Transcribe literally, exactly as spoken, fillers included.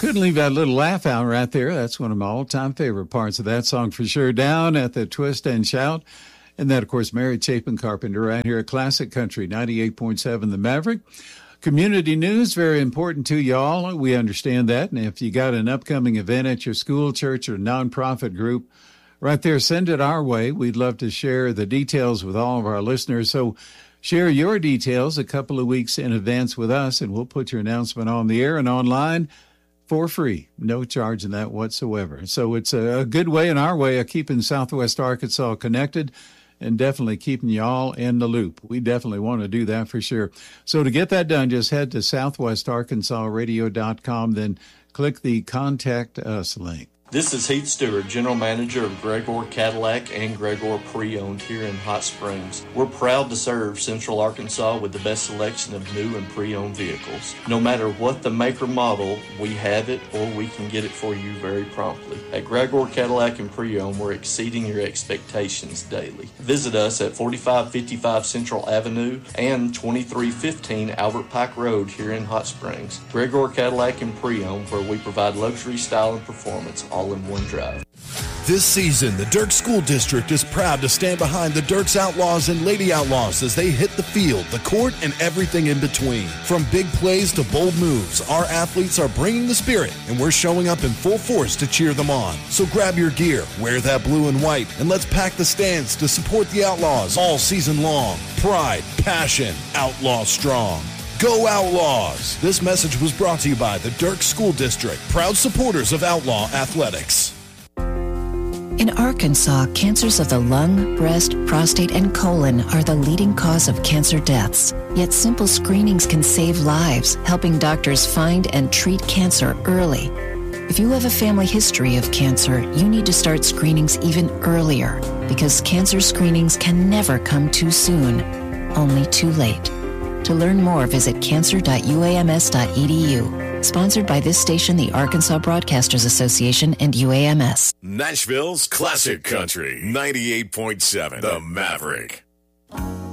Couldn't leave that little laugh out right there. That's one of my all-time favorite parts of that song for sure. Down at the Twist and Shout. And that, of course, Mary Chapin Carpenter right here at Classic Country, ninety-eight point seven The Maverick. Community news, very important to y'all. We understand that. And if you got an upcoming event at your school, church, or nonprofit group, right there, send it our way. We'd love to share the details with all of our listeners. So share your details a couple of weeks in advance with us, and we'll put your announcement on the air and online for free. No charge in that whatsoever. So it's a good way and our way of keeping Southwest Arkansas connected and definitely keeping you all in the loop. We definitely want to do that for sure. So to get that done, just head to southwest arkansas radio dot com, then click the Contact Us link. This is Heath Stewart, General Manager of Gregor Cadillac and Gregor Pre-Owned here in Hot Springs. We're proud to serve Central Arkansas with the best selection of new and pre-owned vehicles. No matter what the make or model, we have it or we can get it for you very promptly. At Gregor Cadillac and Pre-Owned, we're exceeding your expectations daily. Visit us at forty-five fifty-five Central Avenue and twenty-three fifteen Albert Pike Road here in Hot Springs. Gregor Cadillac and Pre-Owned, where we provide luxury, style, and performance all in one drive. This season, the Dirk School District is proud to stand behind the Dirks Outlaws and Lady Outlaws as they hit the field, the court, and everything in between. From big plays to bold moves, our athletes are bringing the spirit, and we're showing up in full force to cheer them on. So grab your gear, wear that blue and white, and let's pack the stands to support the Outlaws all season long. Pride, passion, Outlaw strong. Go Outlaws! This message was brought to you by the Dirk School District, proud supporters of Outlaw Athletics. In Arkansas, cancers of the lung, breast, prostate, and colon are the leading cause of cancer deaths. Yet simple screenings can save lives, helping doctors find and treat cancer early. If you have a family history of cancer, you need to start screenings even earlier, because cancer screenings can never come too soon, only too late. To learn more, visit cancer dot u a m s dot e d u. Sponsored by this station, the Arkansas Broadcasters Association, and U A M S. Nashville's Classic Country, ninety-eight point seven, The Maverick.